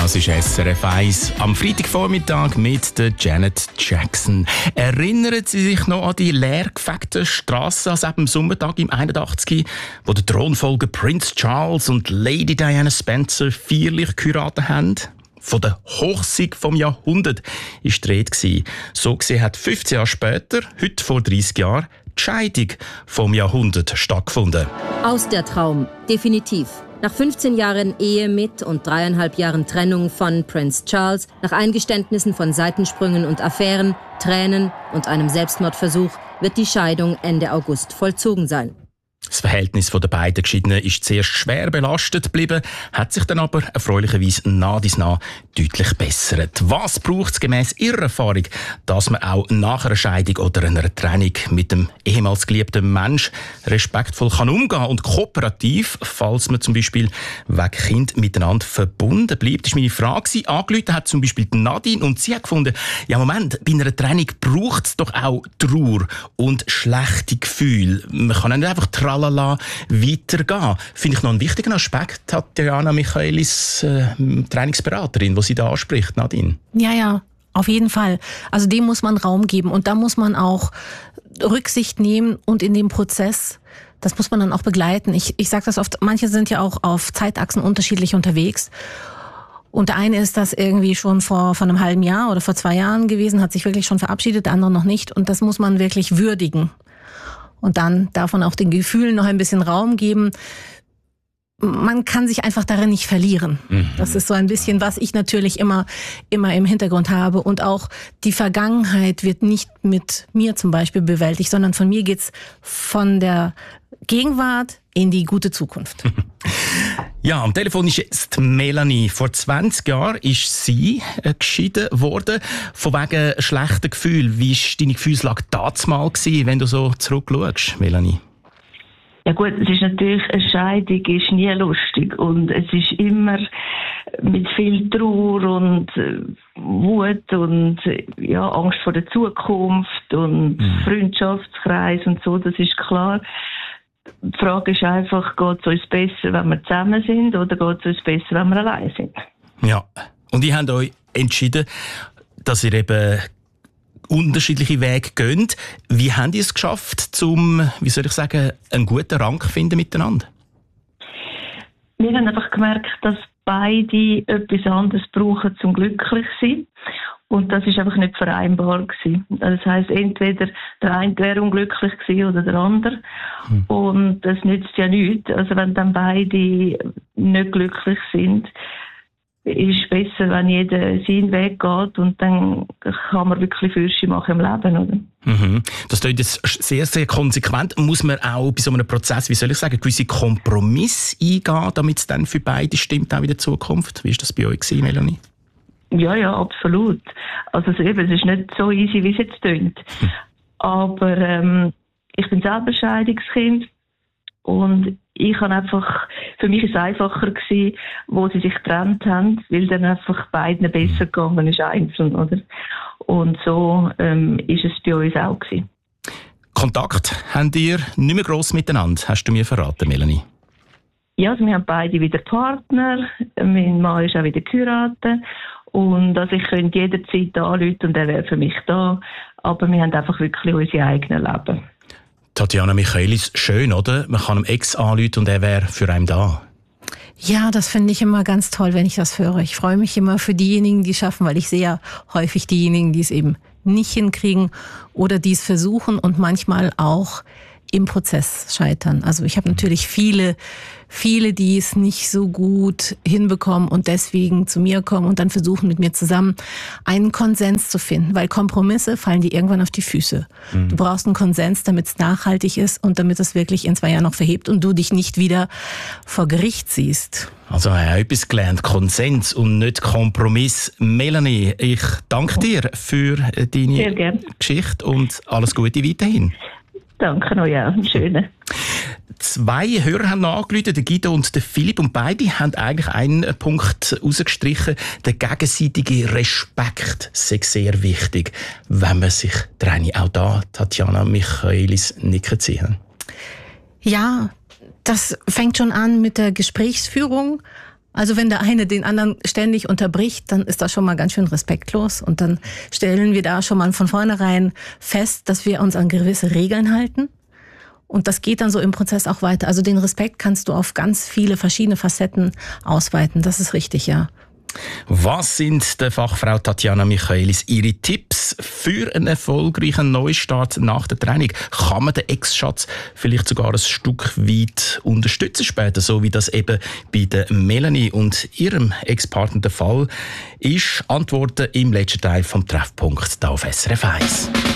Das ist SRF 1 am Freitagvormittag mit der Janet Jackson. Erinnern Sie sich noch an die leergefegten Strassen am Sommertag im 81, wo der Thronfolger Prince Charles und Lady Diana Spencer feierlich geheiratet haben? Von der Hochzeit vom Jahrhundert war die Rede. So gesehen hat 15 Jahre später, heute vor 30 Jahren, die Scheidung vom Jahrhundert stattgefunden. Aus der Traum, definitiv. Nach 15 Jahren Ehe mit und 3,5 Jahren Trennung von Prince Charles, nach Eingeständnissen von Seitensprüngen und Affären, Tränen und einem Selbstmordversuch wird die Scheidung Ende August vollzogen sein. Das Verhältnis der beiden Geschiedenen ist zuerst schwer belastet geblieben, hat sich dann aber erfreulicherweise nah dies nah deutlich bessert. Was braucht es gemäss Ihrer Erfahrung, dass man auch nach einer Scheidung oder einer Trennung mit dem ehemals geliebten Mensch respektvoll kann umgehen und kooperativ, falls man zum Beispiel wegen Kind miteinander verbunden bleibt? Das ist meine Frage. Angerufen hat zum Beispiel Nadine und sie hat gefunden, ja Moment, bei einer Trennung braucht es doch auch Trauer und schlechte Gefühle. Man kann nicht einfach tralala weitergehen. Finde ich noch einen wichtigen Aspekt, Tatjana Michaelis, Trainingsberaterin, die sie da anspricht, Nadine. Ja, auf jeden Fall. Also dem muss man Raum geben und da muss man auch Rücksicht nehmen und in dem Prozess, das muss man dann auch begleiten. Ich sage das oft, manche sind ja auch auf Zeitachsen unterschiedlich unterwegs. Und der eine ist das irgendwie schon vor einem halben Jahr oder vor 2 Jahren gewesen, hat sich wirklich schon verabschiedet, der andere noch nicht. Und das muss man wirklich würdigen. Und dann darf man auch den Gefühlen noch ein bisschen Raum geben. Man kann sich einfach darin nicht verlieren. Das ist so ein bisschen, was ich natürlich immer im Hintergrund habe. Und auch die Vergangenheit wird nicht mit mir zum Beispiel bewältigt, sondern von mir geht's von der Gegenwart in die gute Zukunft. Ja, am Telefon ist jetzt Melanie. Vor 20 Jahren ist sie geschieden worden, von wegen schlechten Gefühlen. Wie war deine Gefühlslage damals, wenn du so zurückschaust, Melanie? Ja gut, es ist natürlich, eine Scheidung ist nie lustig und es ist immer mit viel Trauer und Wut und ja, Angst vor der Zukunft und Freundschaftskreis und so, das ist klar. Die Frage ist einfach, geht es uns besser, wenn wir zusammen sind, oder geht es uns besser, wenn wir allein sind? Ja, und ihr habt euch entschieden, dass ihr eben unterschiedliche Wege geht. Wie habt ihr es geschafft, einen guten Rang zu finden miteinander? Wir haben einfach gemerkt, dass beide etwas anderes brauchen, zum glücklich zu sein. Und das ist einfach nicht vereinbar gewesen. Das heisst, entweder der eine wäre unglücklich gewesen oder der andere. Und das nützt ja nichts. Also wenn dann beide nicht glücklich sind, ist besser, wenn jeder seinen Weg geht und dann kann man wirklich Fürsche machen im Leben, oder? Das klingt jetzt sehr, sehr konsequent. Muss man auch bei so einem Prozess, gewisse Kompromisse eingehen, damit es dann für beide stimmt, auch in der Zukunft? Wie war das bei euch gewesen, Melanie? Ja, absolut. Also es ist nicht so easy, wie es jetzt klingt. Aber ich bin selber Scheidungskind und ich habe einfach, für mich ist es einfacher gewesen, wo sie sich getrennt haben, weil dann einfach beiden besser gegangen ist einzeln, oder? Und so ist es bei uns auch gewesen. Kontakt habt ihr nicht mehr gross miteinander, hast du mir verraten, Melanie? Ja, also wir haben beide wieder Partner, mein Mann ist auch wieder geheiratet. Und also ich könnte jederzeit anrufen und er wäre für mich da. Aber wir haben einfach wirklich unsere eigenen Leben. Tatjana Michaelis, schön, oder? Man kann einem Ex anrufen und er wäre für einen da. Ja, das finde ich immer ganz toll, wenn ich das höre. Ich freue mich immer für diejenigen, die es schaffen, weil ich sehe ja häufig diejenigen, die es eben nicht hinkriegen oder die es versuchen und manchmal auch im Prozess scheitern. Also ich habe natürlich viele, die es nicht so gut hinbekommen und deswegen zu mir kommen und dann versuchen mit mir zusammen einen Konsens zu finden, weil Kompromisse fallen dir irgendwann auf die Füße. Du brauchst einen Konsens, damit es nachhaltig ist und damit es wirklich in 2 Jahren noch verhebt und du dich nicht wieder vor Gericht siehst. Also ich habe etwas gelernt, Konsens und nicht Kompromiss. Melanie, ich danke dir für deine Geschichte und alles Gute weiterhin. Danke noch, ja. Schönen. 2 Hörer haben noch angerufen, der Guido und der Philipp, und beide haben eigentlich einen Punkt herausgestrichen. Der gegenseitige Respekt sei sehr wichtig, wenn man sich trennt. Auch da, Tatjana Michaelis, nicken ziehen. Ja, das fängt schon an mit der Gesprächsführung. Also wenn der eine den anderen ständig unterbricht, dann ist das schon mal ganz schön respektlos. Und dann stellen wir da schon mal von vornherein fest, dass wir uns an gewisse Regeln halten. Und das geht dann so im Prozess auch weiter. Also den Respekt kannst du auf ganz viele verschiedene Facetten ausweiten. Das ist richtig, ja. Was sind der Fachfrau Tatjana Michaelis ihre Tipps für einen erfolgreichen Neustart nach der Trennung? Kann man den Ex-Schatz vielleicht sogar ein Stück weit unterstützen später, so wie das eben bei der Melanie und ihrem Ex-Partner der Fall ist? Antworten im letzten Teil vom Treffpunkt hier auf SRF 1.